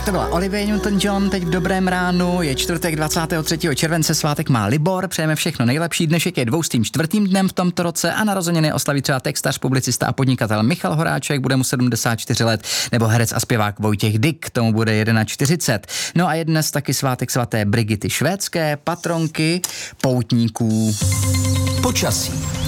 Tak to byla Olivia Newton-John teď v dobrém ránu, je čtvrtek 23. července, svátek má Libor, přejeme všechno nejlepší, dnešek je 204. dnem v tomto roce a narozeniny oslaví třeba textař, publicista a podnikatel Michal Horáček, bude mu 74 let, nebo herec a zpěvák Vojtěch Dyk, tomu bude 41. No a je dnes taky svátek svaté Brigity Švédské, patronky poutníků. Počasí.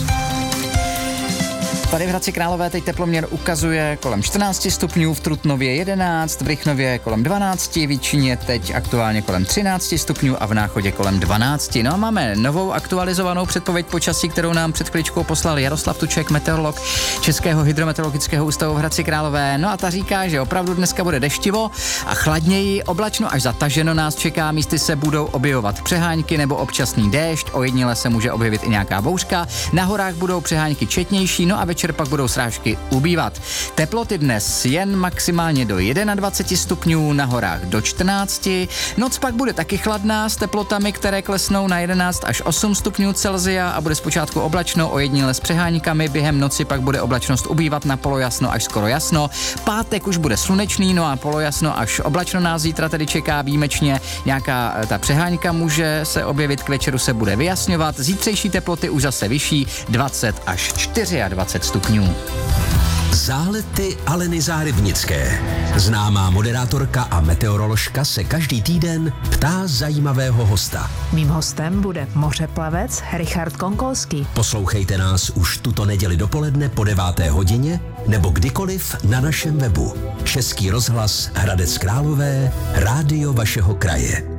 Tady v Hradci Králové teď teploměr ukazuje kolem 14 stupňů, v Trutnově 11, v Rychnově kolem 12, v Jíčíně teď aktuálně kolem 13 stupňů a v Náchodě kolem 12. No a máme novou aktualizovanou předpověď počasí, kterou nám před chviličkou poslal Jaroslav Tuček, meteorolog Českého hydrometeorologického ústavu v Hradci Králové. No a ta říká, že opravdu dneska bude deštivo a chladněji, oblačno až zataženo nás čeká, místy se budou objevovat přehánky nebo občasný déšť, ojediněle se může objevit i nějaká bouřka, na horách budou přehánky četnější, no a večer pak budou srážky ubývat. Teploty dnes jen maximálně do 21 stupňů, na horách do 14. Noc pak bude taky chladná s teplotami, které klesnou na 11 až 8 stupňů Celsia a bude zpočátku oblačno, ojediněle s přehánykami, během noci pak bude oblačnost ubývat na polojasno až skoro jasno. Pátek už bude slunečný, no a polojasno až oblačno nás zítra tedy čeká výjimečně. Nějaká ta přehánka může se objevit, k večeru se bude vyjasňovat. Zítřejší teploty už zase vyšší, 20 až 24 stupňů. Zálety Aleny Zárybnické. Známá moderátorka a meteoroložka se každý týden ptá zajímavého hosta. Mým hostem bude mořeplavec Richard Konkolský. Poslouchejte nás už tuto neděli dopoledne po 9. hodině nebo kdykoliv na našem webu. Český rozhlas Hradec Králové, rádio vašeho kraje.